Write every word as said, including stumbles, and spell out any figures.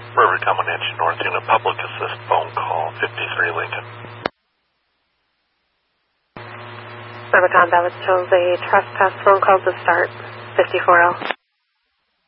River Comanche North Unit Public Assist phone call fifty-three Lincoln. River Combat shows a trespass phone call to start fifty-four L.